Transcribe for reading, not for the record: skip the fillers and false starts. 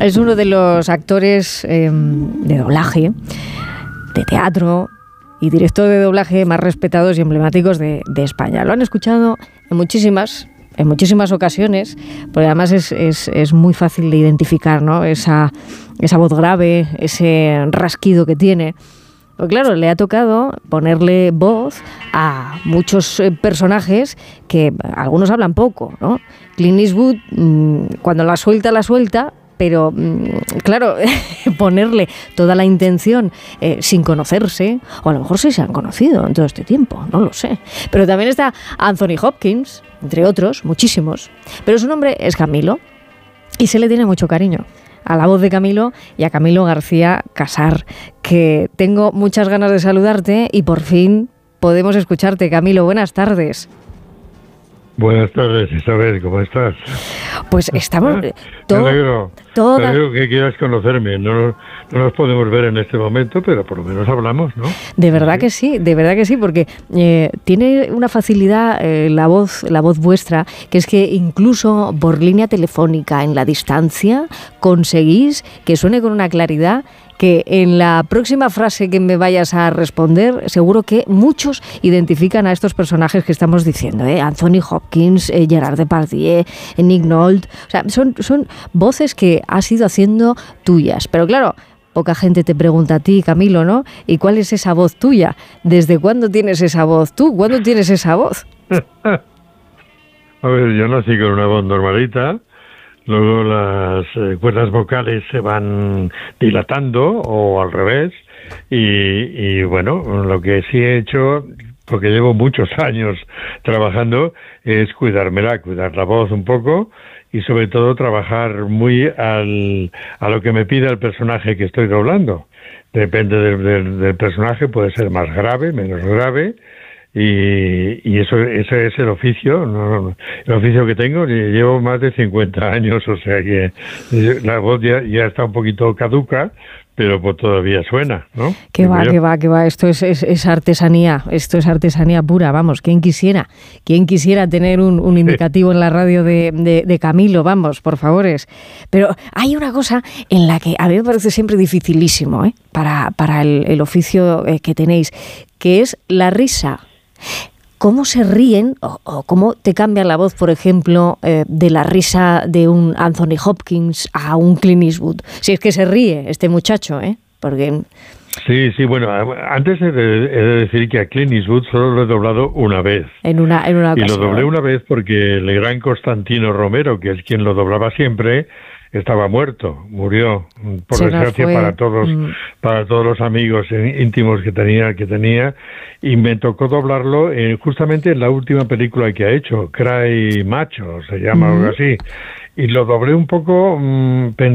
Es uno de los actores de doblaje, de teatro y director de doblaje más respetados y emblemáticos de España. Lo han escuchado en muchísimas ocasiones, porque además es muy fácil de identificar, ¿no? Esa voz grave, ese rasquido que tiene. Pues claro, le ha tocado ponerle voz a muchos personajes que algunos hablan poco, ¿no? Clint Eastwood, cuando la suelta, pero claro, ponerle toda la intención sin conocerse, o a lo mejor sí se han conocido en todo este tiempo, no lo sé. Pero también está Anthony Hopkins, entre otros, muchísimos. Pero su nombre es Camilo y se le tiene mucho cariño a la voz de Camilo y a Camilo García Casar, que tengo muchas ganas de saludarte y por fin podemos escucharte. Camilo, buenas tardes. Buenas tardes, Isabel, ¿cómo estás? Pues estamos... Me alegro que quieras conocerme. No nos podemos ver en este momento, pero por lo menos hablamos, ¿no? De verdad que sí, porque tiene una facilidad la voz vuestra, que es que incluso por línea telefónica, en la distancia, conseguís que suene con una claridad que en la próxima frase que me vayas a responder, seguro que muchos identifican a estos personajes que estamos diciendo, Anthony Hopkins, Gerard Depardieu, Nick Nolte. O sea, son voces que has ido haciendo tuyas. Pero claro, poca gente te pregunta a ti, Camilo, ¿no? ¿Y cuál es esa voz tuya? ¿Desde cuándo tienes esa voz tú? ¿Cuándo tienes esa voz? A ver, yo nací con una voz normalita. Luego las cuerdas vocales se van dilatando o al revés y bueno, lo que sí he hecho, porque llevo muchos años trabajando, es cuidar la voz un poco y sobre todo trabajar muy a lo que me pide el personaje que estoy doblando. Depende del personaje, puede ser más grave, menos grave. Y ese es el oficio, ¿no? El oficio que tengo. Llevo más de 50 años, o sea que la voz ya está un poquito caduca, pero pues todavía suena, ¿no? Que va, esto es artesanía, esto es artesanía pura, vamos, ¿quién quisiera tener un indicativo en la radio de Camilo? Vamos, por favores. Pero hay una cosa en la que a mí me parece siempre dificilísimo, para el oficio que tenéis, que es la risa. ¿Cómo se ríen o cómo te cambia la voz, por ejemplo, de la risa de un Anthony Hopkins a un Clint Eastwood? Si es que se ríe este muchacho, porque... Sí, bueno, antes he de decir que a Clint Eastwood solo lo he doblado una vez. En una ocasión. Y lo doblé una vez porque el gran Constantino Romero, que es quien lo doblaba siempre, estaba murió, por desgracia, para todos los amigos íntimos que tenía, y me tocó doblarlo justamente en la última película que ha hecho, Cry Macho, se llama algo así, y lo doblé un poco